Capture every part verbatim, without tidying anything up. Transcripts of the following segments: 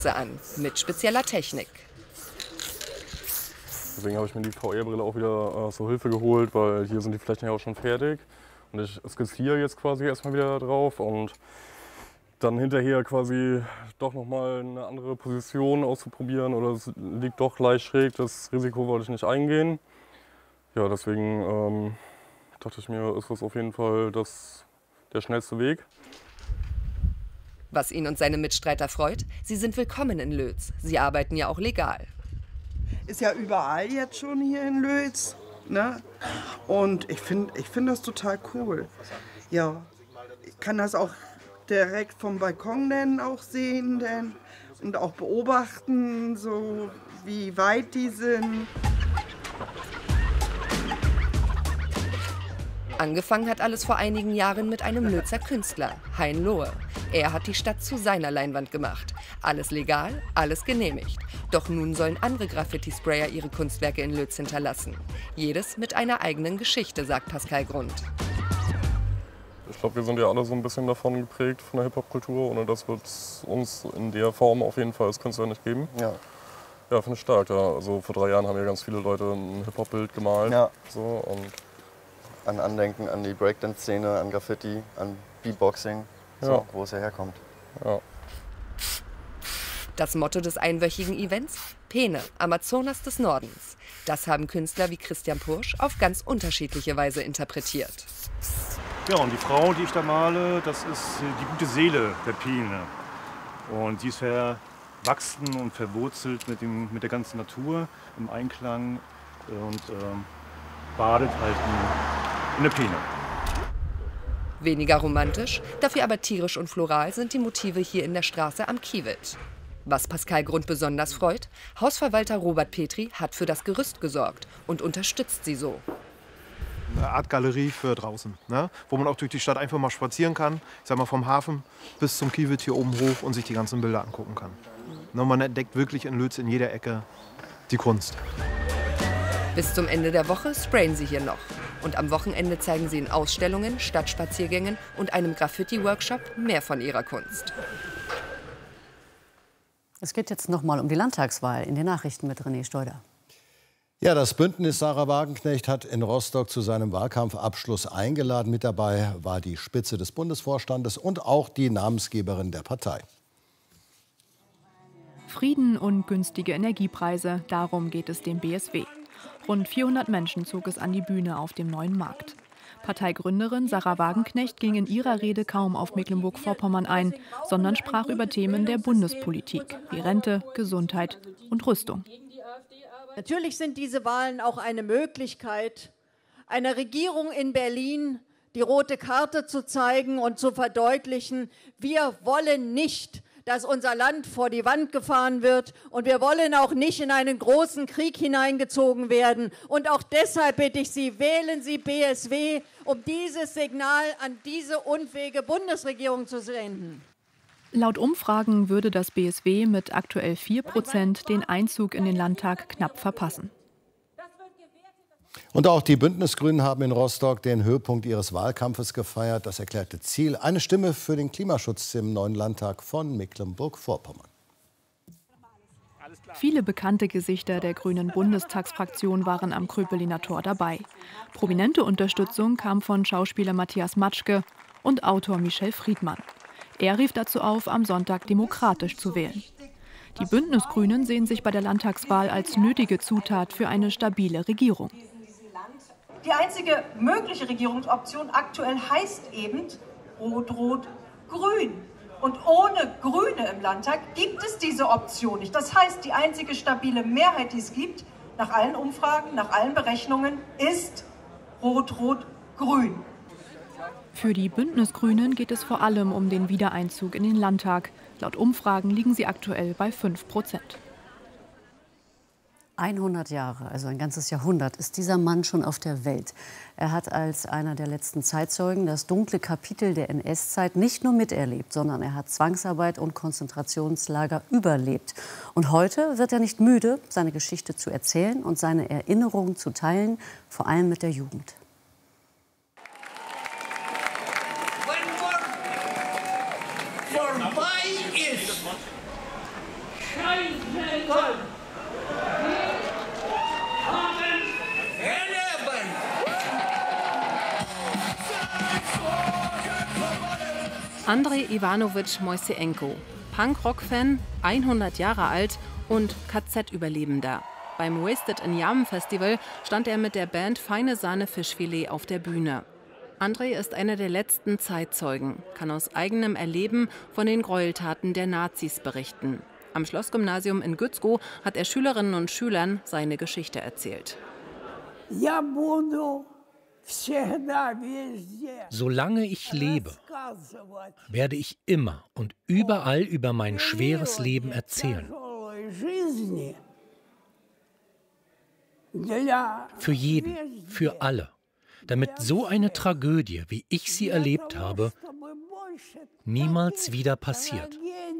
an, mit spezieller Technik. Deswegen habe ich mir die V R-Brille auch wieder äh, zur Hilfe geholt, weil hier sind die Flächen ja auch schon fertig. Und ich skizziere jetzt quasi erstmal wieder drauf und dann hinterher quasi doch nochmal eine andere Position auszuprobieren oder es liegt doch leicht schräg, das Risiko wollte ich nicht eingehen. Ja, deswegen ähm, dachte ich mir, ist das auf jeden Fall das, der schnellste Weg. Was ihn und seine Mitstreiter freut, sie sind willkommen in Lötz. Sie arbeiten ja auch legal. Ist ja überall jetzt schon hier in Lötz, ne? Und ich finde ich find das total cool. Ja, ich kann das auch direkt vom Balkon dann auch sehen denn, und auch beobachten, so wie weit die sind. Angefangen hat alles vor einigen Jahren mit einem Lötzer Künstler, Hein Lohe. Er hat die Stadt zu seiner Leinwand gemacht. Alles legal, alles genehmigt. Doch nun sollen andere Graffiti-Sprayer ihre Kunstwerke in Lötz hinterlassen. Jedes mit einer eigenen Geschichte, sagt Pascal Grund. Ich glaube, wir sind ja alle so ein bisschen davon geprägt, von der Hip-Hop-Kultur. Ohne das wird es uns in der Form auf jeden Fall als Künstler nicht geben. Ja, ja finde ich stark. Ja. Also vor drei Jahren haben ja ganz viele Leute ein Hip-Hop-Bild gemalt. Ja. So, und an Andenken an die Breakdance-Szene, an Graffiti, an Beatboxing, so, ja. wo es ja herkommt. Ja. Das Motto des einwöchigen Events? Peene, Amazonas des Nordens. Das haben Künstler wie Christian Pursch auf ganz unterschiedliche Weise interpretiert. Ja, und die Frau, die ich da male, das ist die gute Seele der Peene. Und die ist verwachsen und verwurzelt mit, dem, mit der ganzen Natur im Einklang und ähm, badet halt in, in der Peene. Weniger romantisch, dafür aber tierisch und floral sind die Motive hier in der Straße am Kiewit. Was Pascal Grund besonders freut, Hausverwalter Robert Petri hat für das Gerüst gesorgt und unterstützt sie so. Eine Art Galerie für draußen, ne? Wo man auch durch die Stadt einfach mal spazieren kann. Ich sag mal vom Hafen bis zum Kiewit hier oben hoch und sich die ganzen Bilder angucken kann. Ne? Man entdeckt wirklich in Lötz in jeder Ecke die Kunst. Bis zum Ende der Woche sprayen sie hier noch. Und am Wochenende zeigen sie in Ausstellungen, Stadtspaziergängen und einem Graffiti-Workshop mehr von ihrer Kunst. Es geht jetzt noch mal um die Landtagswahl in den Nachrichten mit René Steuder. Ja, das Bündnis Sarah Wagenknecht hat in Rostock zu seinem Wahlkampfabschluss eingeladen. Mit dabei war die Spitze des Bundesvorstandes und auch die Namensgeberin der Partei. Frieden und günstige Energiepreise, darum geht es dem B S W. Rund vierhundert Menschen zog es an die Bühne auf dem Neuen Markt. Parteigründerin Sarah Wagenknecht ging in ihrer Rede kaum auf Mecklenburg-Vorpommern ein, sondern sprach über Themen der Bundespolitik wie Rente, Gesundheit und Rüstung. Natürlich sind diese Wahlen auch eine Möglichkeit, einer Regierung in Berlin die rote Karte zu zeigen und zu verdeutlichen, wir wollen nicht, dass unser Land vor die Wand gefahren wird und wir wollen auch nicht in einen großen Krieg hineingezogen werden. Und auch deshalb bitte ich Sie, wählen Sie B S W, um dieses Signal an diese unfähige Bundesregierung zu senden. Laut Umfragen würde das B S W mit aktuell vier Prozent den Einzug in den Landtag knapp verpassen. Und auch die Bündnisgrünen haben in Rostock den Höhepunkt ihres Wahlkampfes gefeiert. Das erklärte Ziel: eine Stimme für den Klimaschutz im neuen Landtag von Mecklenburg-Vorpommern. Viele bekannte Gesichter der grünen Bundestagsfraktion waren am Kröpeliner Tor dabei. Prominente Unterstützung kam von Schauspieler Matthias Matschke und Autor Michel Friedmann. Er rief dazu auf, am Sonntag demokratisch zu wählen. Die Bündnisgrünen sehen sich bei der Landtagswahl als nötige Zutat für eine stabile Regierung. Die einzige mögliche Regierungsoption aktuell heißt eben Rot-Rot-Grün. Und ohne Grüne im Landtag gibt es diese Option nicht. Das heißt, die einzige stabile Mehrheit, die es gibt, nach allen Umfragen, nach allen Berechnungen, ist Rot-Rot-Grün. Für die Bündnisgrünen geht es vor allem um den Wiedereinzug in den Landtag. Laut Umfragen liegen sie aktuell bei fünf Prozent. hundert Jahre, also ein ganzes Jahrhundert, ist dieser Mann schon auf der Welt. Er hat als einer der letzten Zeitzeugen das dunkle Kapitel der N S-Zeit nicht nur miterlebt, sondern er hat Zwangsarbeit und Konzentrationslager überlebt. Und heute wird er nicht müde, seine Geschichte zu erzählen und seine Erinnerungen zu teilen, vor allem mit der Jugend. Andrei Iwanowitsch Moiseenko, Punk-Rock-Fan, hundert Jahre alt und K Z-Überlebender. Beim Wasted in Yam Festival stand er mit der Band Feine Sahne Fischfilet auf der Bühne. Andrei ist einer der letzten Zeitzeugen, kann aus eigenem Erleben von den Gräueltaten der Nazis berichten. Am Schlossgymnasium in Gützkow hat er Schülerinnen und Schülern seine Geschichte erzählt. Solange ich lebe, werde ich immer und überall über mein schweres Leben erzählen. Für jeden, für alle, damit so eine Tragödie, wie ich sie erlebt habe, niemals wieder passiert.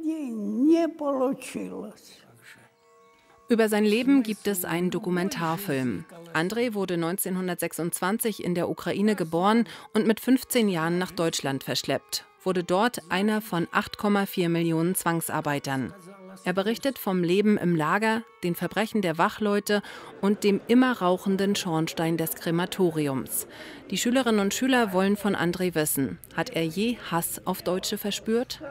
Über sein Leben gibt es einen Dokumentarfilm. Andrei wurde neunzehnhundertsechsundzwanzig in der Ukraine geboren und mit fünfzehn Jahren nach Deutschland verschleppt, wurde dort einer von acht Komma vier Millionen Zwangsarbeitern. Er berichtet vom Leben im Lager, den Verbrechen der Wachleute und dem immer rauchenden Schornstein des Krematoriums. Die Schülerinnen und Schüler wollen von Andrei wissen, hat er je Hass auf Deutsche verspürt?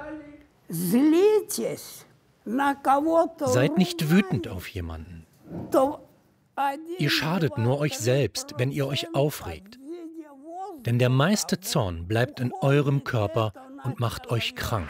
Seid nicht wütend auf jemanden. Ihr schadet nur euch selbst, wenn ihr euch aufregt. Denn der meiste Zorn bleibt in eurem Körper und macht euch krank.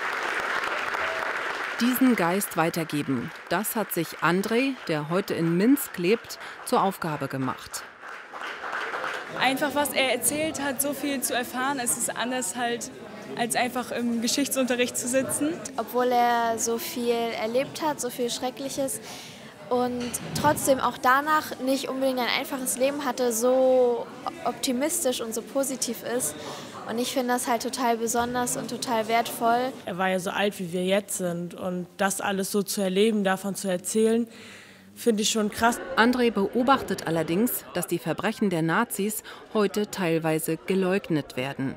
Diesen Geist weitergeben, das hat sich Andrei, der heute in Minsk lebt, zur Aufgabe gemacht. Einfach, was er erzählt hat, so viel zu erfahren, es ist anders halt, als einfach im Geschichtsunterricht zu sitzen. Obwohl er so viel erlebt hat, so viel Schreckliches und trotzdem auch danach nicht unbedingt ein einfaches Leben hatte, so optimistisch und so positiv ist. Und ich finde das halt total besonders und total wertvoll. Er war ja so alt, wie wir jetzt sind. Und das alles so zu erleben, davon zu erzählen, finde ich schon krass. Andrei beobachtet allerdings, dass die Verbrechen der Nazis heute teilweise geleugnet werden.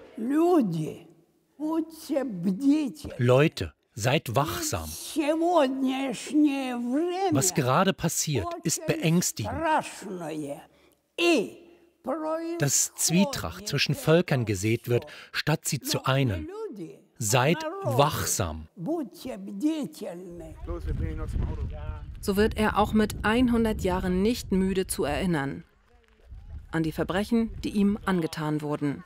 Leute, seid wachsam. Was gerade passiert, ist beängstigend. Dass Zwietracht zwischen Völkern gesät wird, statt sie zu einen. Seid wachsam. So wird er auch mit hundert Jahren nicht müde zu erinnern. An die Verbrechen, die ihm angetan wurden.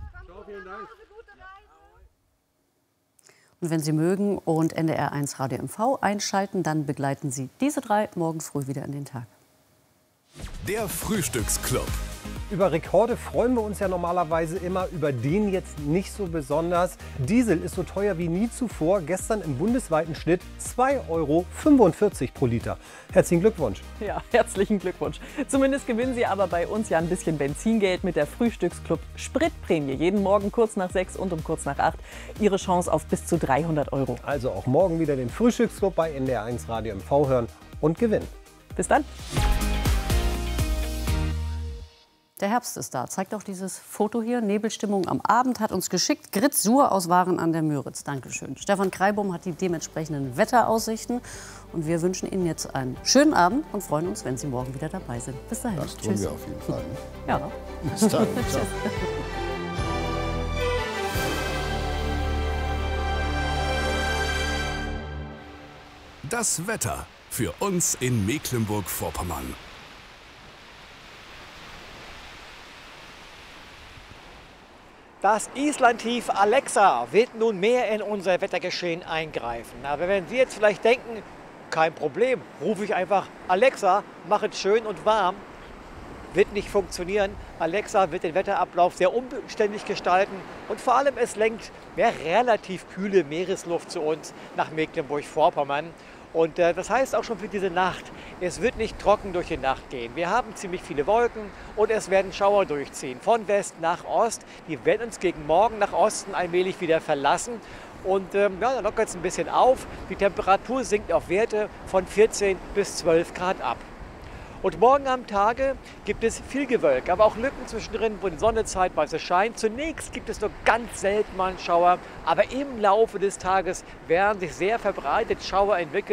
Und wenn Sie mögen und N D R eins Radio M V einschalten, dann begleiten Sie diese drei morgen früh wieder in den Tag. Der Frühstücksclub. Über Rekorde freuen wir uns ja normalerweise immer, über den jetzt nicht so besonders. Diesel ist so teuer wie nie zuvor. Gestern im bundesweiten Schnitt zwei Euro fünfundvierzig pro Liter. Herzlichen Glückwunsch. Ja, herzlichen Glückwunsch. Zumindest gewinnen Sie aber bei uns ja ein bisschen Benzingeld mit der Frühstücksclub Spritprämie. Jeden Morgen kurz nach sechs und um kurz nach acht. Ihre Chance auf bis zu dreihundert Euro. Also auch morgen wieder den Frühstücksclub bei N D R eins Radio M V hören und gewinnen. Bis dann. Der Herbst ist da. Zeigt auch dieses Foto hier. Nebelstimmung am Abend hat uns geschickt. Grit Suhr aus Waren an der Müritz. Dankeschön. Stefan Kreibum hat die dementsprechenden Wetteraussichten. Und wir wünschen Ihnen jetzt einen schönen Abend und freuen uns, wenn Sie morgen wieder dabei sind. Bis dahin. Das tun Tschüss. wir auf jeden Fall. Ne? Ja. Bis dann. Ciao. Das Wetter für uns in Mecklenburg-Vorpommern. Das Islandtief Alexa wird nun mehr in unser Wettergeschehen eingreifen. Aber wenn Sie jetzt vielleicht denken, kein Problem, rufe ich einfach Alexa, mach es schön und warm, wird nicht funktionieren. Alexa wird den Wetterablauf sehr umständlich gestalten und vor allem es lenkt mehr relativ kühle Meeresluft zu uns nach Mecklenburg-Vorpommern. Und äh, das heißt auch schon für diese Nacht, es wird nicht trocken durch die Nacht gehen. Wir haben ziemlich viele Wolken und es werden Schauer durchziehen, von West nach Ost. Die werden uns gegen Morgen nach Osten allmählich wieder verlassen. Und ähm, ja, dann lockert es ein bisschen auf. Die Temperatur sinkt auf Werte von vierzehn bis zwölf Grad ab. Und morgen am Tage gibt es viel Gewölk, aber auch Lücken zwischendrin, wo die Sonne zeitweise scheint. Zunächst gibt es nur ganz selten mal einen Schauer, aber im Laufe des Tages werden sich sehr verbreitet Schauer entwickeln.